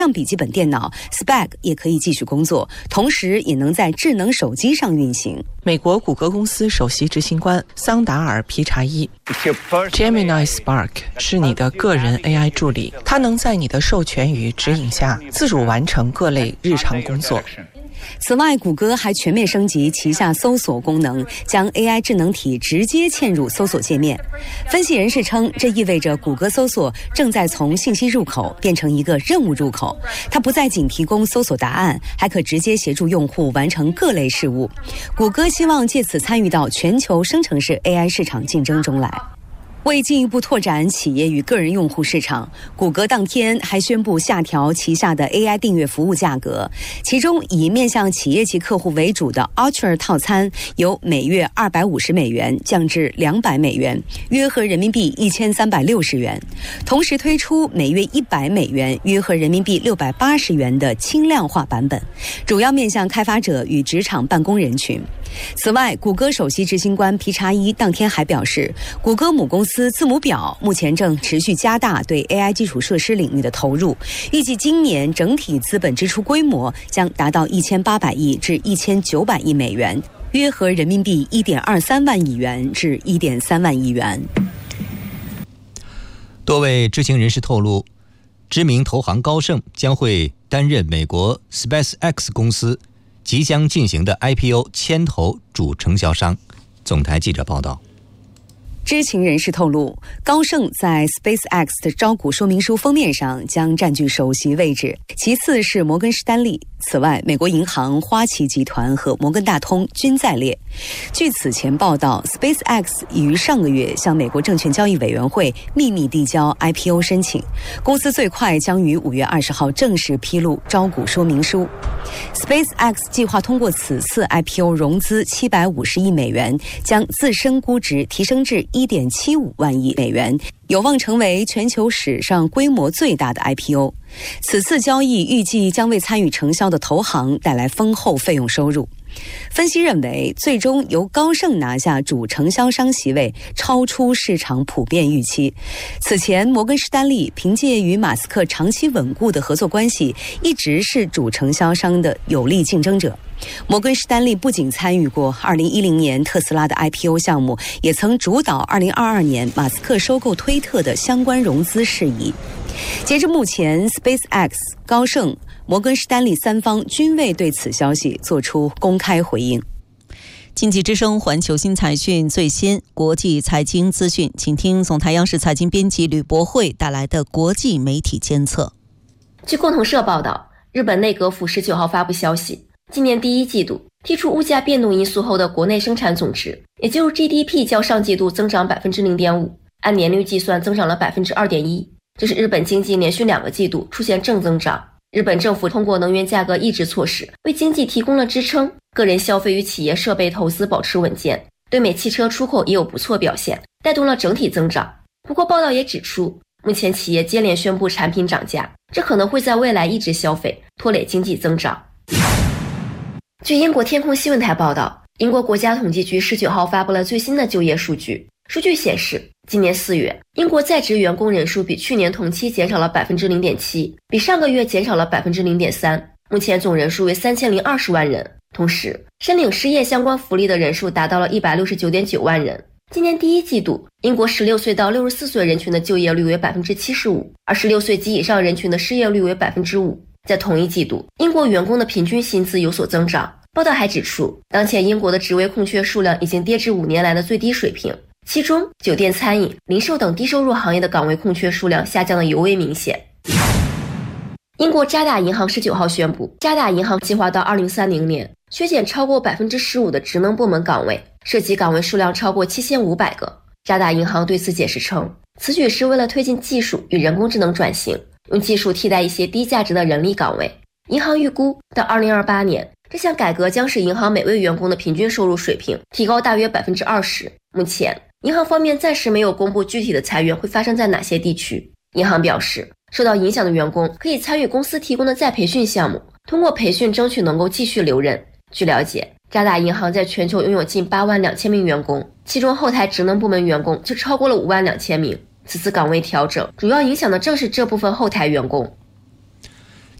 上笔记本电脑 Spag 也可以继续工作，同时也能在智能手机上运行。 美国谷歌公司首席执行官桑达尔·皮查伊 Gemini Spark 是你的个人 AI 助理，它能在你的授权与指引下自主完成各类日常工作。 此外，谷歌还全面升级旗下搜索功能，将 AI 智能体直接嵌入搜索界面。分析人士称，这意味着谷歌搜索正在从信息入口变成一个任务入口，它不再仅提供搜索答案，还可直接协助用户完成各类事务。谷歌希望借此参与到全球生成式 AI 市场竞争中来。为进一步拓展企业与个人用户市场，谷歌当天还宣布下调旗下的 AI 订阅服务价格，其中以面向企业级客户为主的 Ultra 套餐由每月$250降至$200，约合人民币1360元，同时推出每月$100，约合人民币680元的轻量化版本，主要面向开发者与职场办公人群。此外，谷歌首席执行官皮查伊当天还表示，谷歌母公司字母表目前正持续加大对 AI 基础设施领域的投入，预计今年整体资本支出规模将达到1800亿至1900亿美元，约合人民币1.23万亿元至1.3万亿元。 多位知情人士透露，知名投行高盛将会担任美国 SpaceX 公司即将进行的 IPO 牵头主承销商。总台记者报道， 知情人士透露，高盛在 SpaceX 的招股说明书封面上将占据首席位置，其次是摩根士丹利。此外，美国银行、花旗集团和摩根大通均在列。据此前报道， SpaceX 已于上个月向美国证券交易委员会秘密递交 IPO 申请，公司最快将于5月20号正式披露招股说明书。SpaceX 计划通过此次 IPO 融资$750亿，将自身估值提升至$1.75万亿，有望成为全球史上规模最大的 IPO。 此次交易预计将为参与承销的投行带来丰厚费用收入。分析认为，最终由高盛拿下主承销商席位，超出市场普遍预期。此前，摩根士丹利凭借与马斯克长期稳固的合作关系，一直是主承销商的有力竞争者。摩根士丹利不仅参与过2010年特斯拉的 IPO 项目，也曾主导2022年马斯克收购推特的相关融资事宜。截至目前， SpaceX、高盛、摩根士丹利三方均未对此消息做出公开回应。 经济之声环球新财讯最新国际财经资讯，请听总台央视财经编辑吕博慧带来的国际媒体监测。 据共同社报道，日本内阁府19号发布消息，今年第一季度剔除物价变动因素后的国内生产总值，也就是 GDP 较上季度增长 0.5%， 按年率计算增长了 2.1%， 这是日本经济连续2个季度出现正增长。日本政府通过能源价格抑制措施为经济提供了支撑，个人消费与企业设备投资保持稳健，对美汽车出口也有不错表现，带动了整体增长。不过报道也指出，目前企业接连宣布产品涨价，这可能会在未来抑制消费，拖累经济增长。据英国天空新闻台报道，英国国家统计局19号发布了最新的就业数据。数据显示，今年4月，英国在职员工人数比去年同期减少了 0.7%， 比上个月减少了 0.3%， 目前总人数为3020万人。同时，申领失业相关福利的人数达到了 169.9 万人。今年第一季度，英国16岁到64岁人群的就业率为 75%， 而16岁及以上人群的失业率为 5%。 在同一季度，英国员工的平均薪资有所增长。报道还指出，当前英国的职位空缺数量已经跌至5年来的最低水平，其中酒店、餐饮、零售等低收入行业的岗位空缺数量下降的尤为明显。英国渣打银行19号宣布，渣打银行计划到2030年削减超过 15% 的职能部门岗位，涉及岗位数量超过7500个。渣打银行对此解释称，此举是为了推进技术与人工智能转型，用技术替代一些低价值的人力岗位。银行预估到2028年，这项改革将使银行每位员工的平均收入水平提高大约 20%。 目前银行方面暂时没有公布具体的裁员会发生在哪些地区。银行表示，受到影响的员工可以参与公司提供的再培训项目，通过培训争取能够继续留任。据了解，渣打银行在全球拥有近82000名员工，其中后台职能部门员工就超过了52000名。此次岗位调整主要影响的正是这部分后台员工。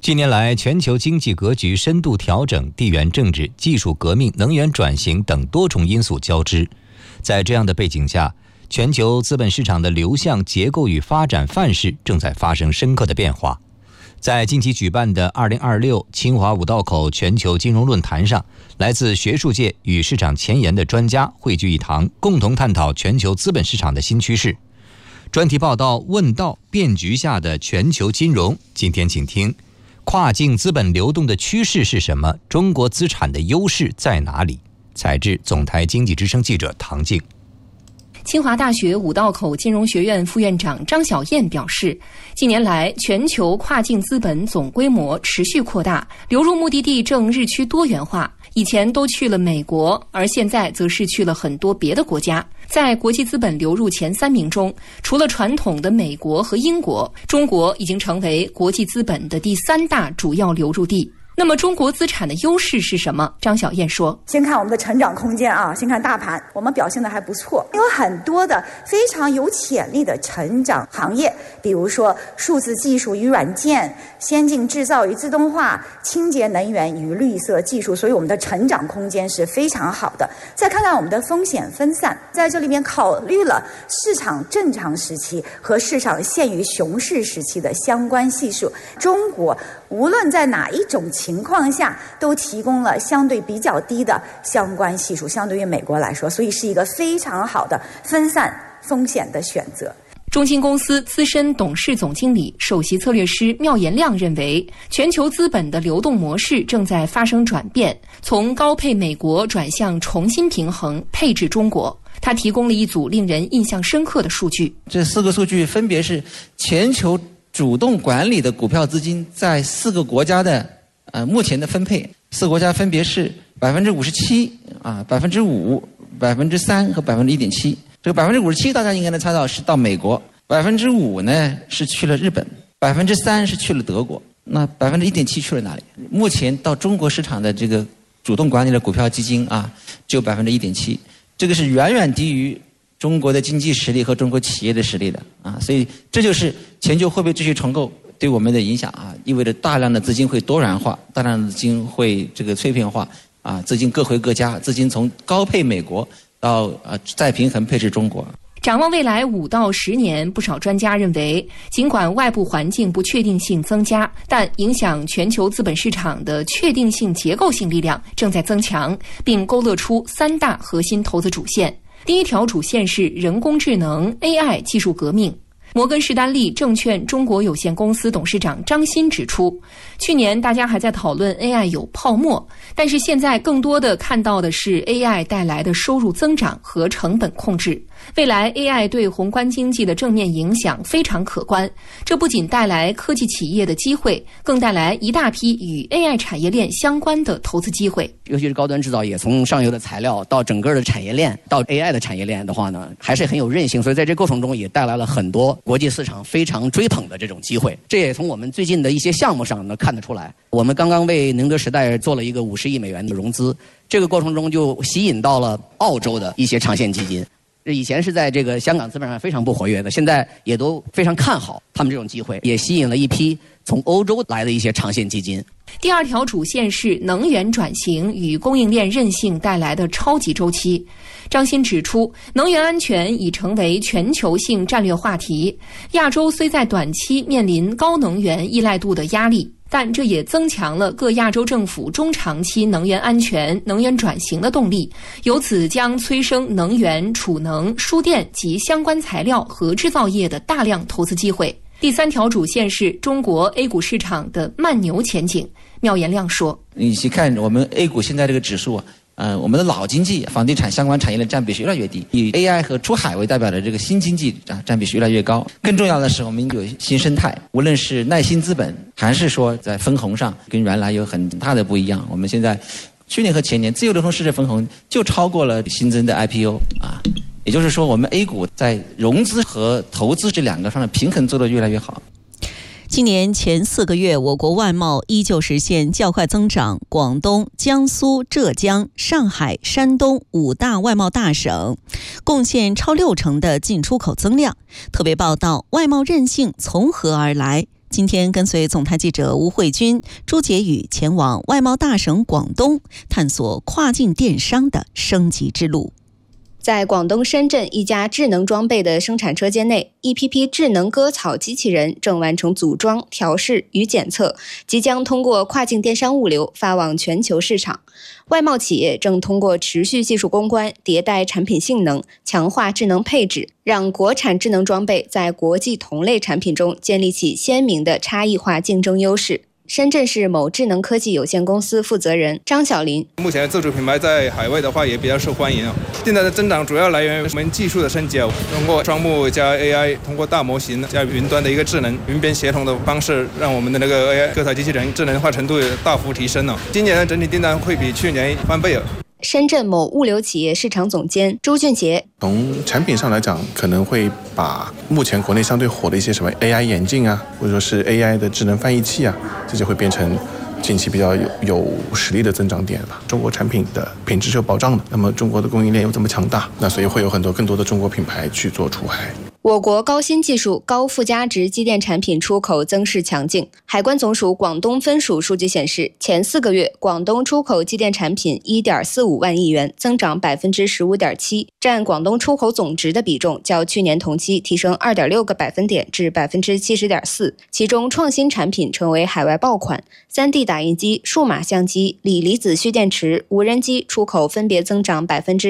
近年来，全球经济格局深度调整，地缘政治、技术革命、能源转型等多重因素交织。在这样的背景下，全球资本市场的流向结构与发展范式正在发生深刻的变化。在近期举办的2026清华五道口全球金融论坛上，来自学术界与市场前沿的专家汇聚一堂，共同探讨全球资本市场的新趋势。专题报道问道变局下的全球金融，今天请听跨境资本流动的趋势是什么？中国资产的优势在哪里？采自总台经济之声记者唐静。 清华大学五道口金融学院副院长张晓燕表示，近年来全球跨境资本总规模持续扩大，流入目的地正日趋多元化。以前都去了美国，而现在则是去了很多别的国家。在国际资本流入前3名中，除了传统的美国和英国，中国已经成为国际资本的第3大主要流入地。那么中国资产的优势是什么？张晓燕说， 先看我们的成长空间啊，先看大盘，我们表现的还不错，有很多的非常有潜力的成长行业，比如说数字技术与软件、先进制造与自动化、清洁能源与绿色技术，所以我们的成长空间是非常好的。再看看我们的风险分散，在这里面考虑了市场正常时期和市场陷于熊市时期的相关系数，中国无论在哪一种情况下都提供了相对比较低的相关系数，相对于美国来说，所以是一个非常好的分散风险的选择。 中金公司资深董事总经理、首席策略师缪延亮认为，全球资本的流动模式正在发生转变，从高配美国转向重新平衡配置中国。他提供了一组令人印象深刻的数据， 这4个数据分别是全球主动管理的股票资金在4个国家的目前的分配，4个国家分别是57%、5%、3%和1.7%。这个57%大家应该能猜到是到美国，5%呢是去了日本，3%是去了德国，那1.7%去了哪里？目前到中国市场的这个主动管理的股票基金只有1.7%，这个是远远低于中国的经济实力和中国企业的实力的所以这就是全球货币秩序重构对我们的影响意味着大量的资金会多元化，大量的资金会这个碎片化资金各回各家，资金从高配美国到再平衡配置中国。 展望未来5到10年，不少专家认为，尽管外部环境不确定性增加，但影响全球资本市场的确定性结构性力量正在增强，并勾勒出3大核心投资主线。第一条主线是人工智能 AI 技术革命。摩根士丹利证券中国有限公司董事长张欣指出，去年大家还在讨论 AI 有泡沫，但是现在更多的看到的是 AI 带来的收入增长和成本控制。未来 AI 对宏观经济的正面影响非常可观，这不仅带来科技企业的机会，更带来一大批与 AI 产业链相关的投资机会。 尤其是高端制造业，从上游的材料到整个的产业链到 AI 的产业链的话呢，还是很有韧性，所以在这过程中也带来了很多国际市场非常追捧的这种机会。这也从我们最近的一些项目上呢看得出来。我们刚刚为宁德时代做了一个50亿美元的融资，这个过程中就吸引到了澳洲的一些长线基金。这以前是在这个香港资本上非常不活跃的，现在也都非常看好他们这种机会，也吸引了一批从欧洲来的一些长线基金。 第二条主线是能源转型与供应链韧性带来的超级周期。张欣指出，能源安全已成为全球性战略话题。亚洲虽在短期面临高能源依赖度的压力，但这也增强了各亚洲政府中长期能源安全、能源转型的动力，由此将催生能源、储能、输电及相关材料和制造业的大量投资机会。第三条主线是中国 A 股市场的慢牛前景。缪延亮说， 你去看我们 A 股现在这个指数我们的老经济房地产相关产业的占比是越来越低，以 AI 和出海为代表的这个新经济占比是越来越高。更重要的是我们有新生态，无论是耐心资本还是说在分红上跟原来有很大的不一样。我们现在去年和前年自由流通市值分红就超过了新增的 IPO 也就是说我们 A 股在融资和投资这2个上的平衡做得越来越好。 今年前4个月，我国外贸依旧实现较快增长，广东、江苏、浙江、上海、山东5大外贸大省贡献超60%的进出口增量。特别报道，外贸韧性从何而来？ 今天跟随总台记者吴慧君、朱杰宇前往外贸大省广东，探索跨境电商的升级之路。 在广东深圳一家智能装备的生产车间内，一批批智能割草机器人正完成组装、调试与检测，即将通过跨境电商物流发往全球市场。外贸企业正通过持续技术攻关、迭代产品性能、强化智能配置，让国产智能装备在国际同类产品中建立起鲜明的差异化竞争优势。深圳市某智能科技有限公司负责人张小林： 目前自主品牌在海外的话也比较受欢迎啊。现在的增长主要来源于我们技术的升级啊，通过双目加 AI， 通过大模型加云端的一个智能云边协同的方式，让我们的那个 AI 割草机器人智能化程度大幅提升了。今年的整体订单会比去年翻倍了。 深圳某物流企业市场总监朱俊杰： 从产品上来讲，可能会把目前国内相对火的一些什么 AI 眼镜啊，或者说是 AI 的智能翻译器啊，这就会变成近期比较有实力的增长点吧。中国产品的品质是有保障的，那么中国的供应链又这么强大，那所以会有更多的中国品牌去做出海。 我国高新技术、高附加值机电产品出口增势强劲。海关总署广东分署数据显示，前4个月，广东出口机电产品 1.45 万亿元，增长 15.7%， 占广东出口总值的比重较去年同期提升 2.6个百分点至 70.4%。其中，创新产品成为海外爆款，3D 打印机、数码相机、锂离子蓄电池、无人机出口分别增长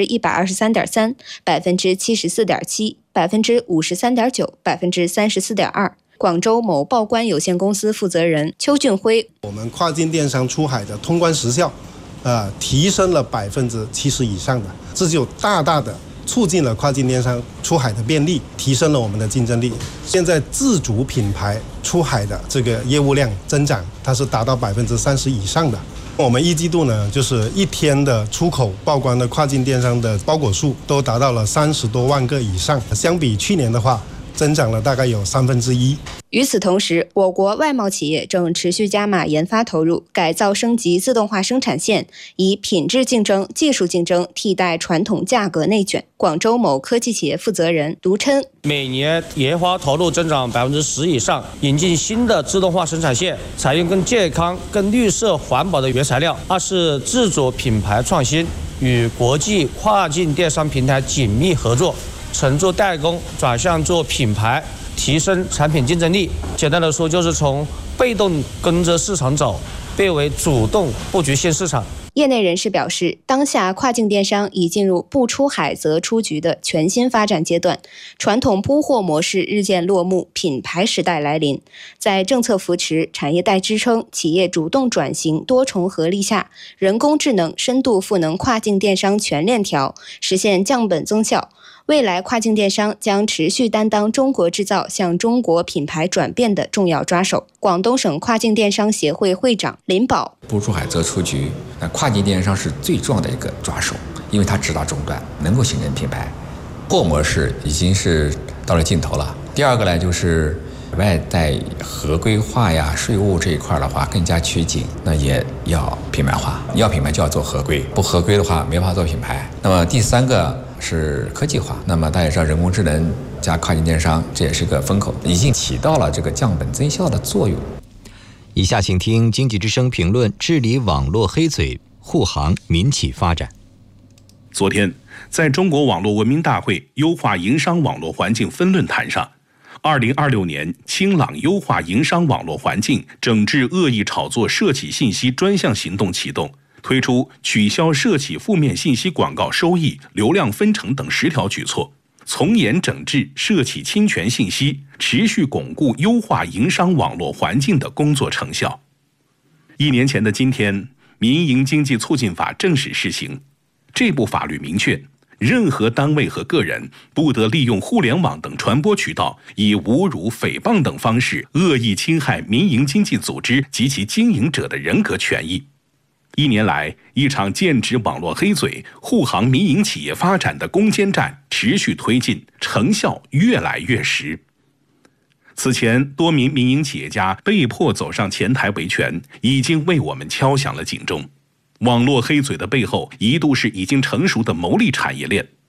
123.3%、74.7%。53.9%、34.2%。广州某报关有限公司负责人邱俊辉： 我们跨境电商出海的通关时效，提升了70%以上的，这就大大的促进了跨境电商出海的便利，提升了我们的竞争力。现在自主品牌出海的这个业务量增长，它是达到30%以上的。我们1季度呢，就是1天的出口报关的跨境电商的包裹数都达到了30多万个以上，相比去年的话，增长了大概有1/3。 与此同时，我国外贸企业正持续加码研发投入，改造升级自动化生产线，以品质竞争、技术竞争替代传统价格内卷。广州某科技企业负责人卢琛： 每年研发投入增长10%以上，引进新的自动化生产线，采用更健康、更绿色环保的原材料。2是自主品牌创新，与国际跨境电商平台紧密合作，从做代工转向做品牌，提升产品竞争力。简单的说，就是从被动跟着市场走，变为主动布局新市场。 业内人士表示，当下跨境电商已进入不出海则出局的全新发展阶段，传统铺货模式日渐落幕，品牌时代来临。在政策扶持、产业带支撑、企业主动转型多重合力下，人工智能深度赋能跨境电商全链条，实现降本增效。未来跨境电商将持续担当中国制造向中国品牌转变的重要抓手。广东省跨境电商协会会长林宝： 不出海则出局，那跨境电商是最重要的一个抓手，因为它直达终端，能够形成品牌。货模式已经是到了尽头了。第二个呢，就是外带合规化呀、税务这一块的话更加趋紧，那也要品牌化，要品牌就要做合规，不合规的话没法做品牌。那么第3个是科技化，那么大家也知道人工智能加跨境电商，这也是个风口，已经起到了这个降本增效的作用。 以下请听经济之声评论：治理网络黑嘴，护航民企发展。 昨天，在中国网络文明大会优化营商网络环境分论坛上，2026年清朗优化营商网络环境，整治恶意炒作涉企信息专项行动启动，推出取消涉企负面信息广告收益、流量分成等10条举措，从严整治涉企侵权信息，持续巩固优化营商网络环境的工作成效。1年前的今天，民营经济促进法正式施行。这部法律明确，任何单位和个人不得利用互联网等传播渠道，以侮辱、诽谤等方式恶意侵害民营经济组织及其经营者的人格权益。1年来，一场剑指网络黑嘴、护航民营企业发展的攻坚战持续推进，成效越来越实。此前，多名民营企业家被迫走上前台维权，已经为我们敲响了警钟。网络黑嘴的背后，一度是已经成熟的牟利产业链。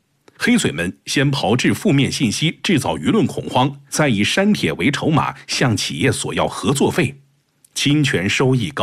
黑水们先炮制负面信息，制造舆论恐慌，再以删帖为筹码向企业索要合作费，侵权收益高。